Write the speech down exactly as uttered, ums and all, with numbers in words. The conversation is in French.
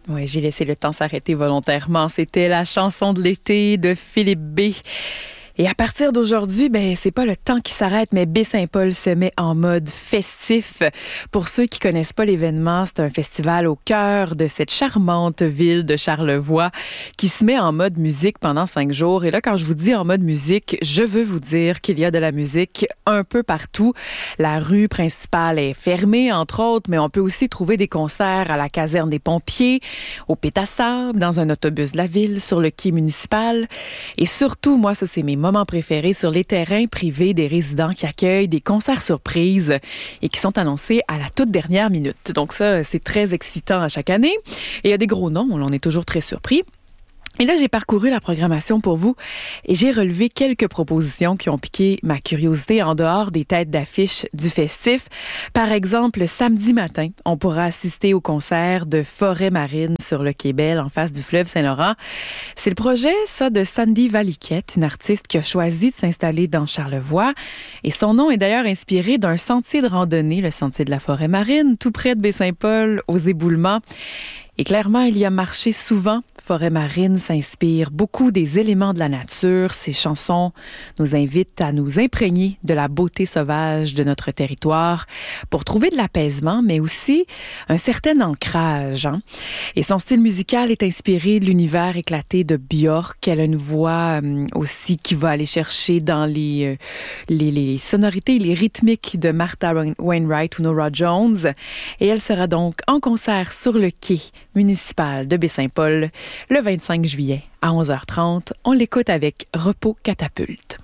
Oui, j'ai laissé le temps s'arrêter volontairement. C'était la chanson de l'été de Philippe B. Et à partir d'aujourd'hui, ben c'est pas le temps qui s'arrête, mais Baie-Saint-Paul se met en mode festif. Pour ceux qui connaissent pas l'événement, c'est un festival au cœur de cette charmante ville de Charlevoix qui se met en mode musique pendant cinq jours. Et là, quand je vous dis en mode musique, je veux vous dire qu'il y a de la musique un peu partout. La rue principale est fermée, entre autres, mais on peut aussi trouver des concerts à la caserne des pompiers, au Pétassable, dans un autobus de la ville, sur le quai municipal. Et surtout, moi, ça, c'est mes moments préférés sur les terrains privés des résidents qui accueillent des concerts surprises et qui sont annoncés à la toute dernière minute. Donc ça, c'est très excitant à chaque année. Et il y a des gros noms, on est toujours très surpris. Et là, j'ai parcouru la programmation pour vous et j'ai relevé quelques propositions qui ont piqué ma curiosité en dehors des têtes d'affiche du festif. Par exemple, samedi matin, on pourra assister au concert de Forêt Marine sur le Quai Bell en face du fleuve Saint-Laurent. C'est le projet, ça, de Sandy Valiquette, une artiste qui a choisi de s'installer dans Charlevoix. Et son nom est d'ailleurs inspiré d'un sentier de randonnée, le sentier de la Forêt Marine, tout près de Baie-Saint-Paul, aux Éboulements. Et clairement, il y a marché souvent. Forêt Marine s'inspire beaucoup des éléments de la nature. Ses chansons nous invitent à nous imprégner de la beauté sauvage de notre territoire pour trouver de l'apaisement, mais aussi un certain ancrage. Hein? Et son style musical est inspiré de l'univers éclaté de Björk. Elle a une voix euh, aussi qui va aller chercher dans les, euh, les, les sonorités, les rythmiques de Martha Wainwright ou Norah Jones. Et elle sera donc en concert sur le quai municipal de Baie-Saint-Paul le vingt-cinq juillet à onze heures trente. On l'écoute avec Repos Catapulte.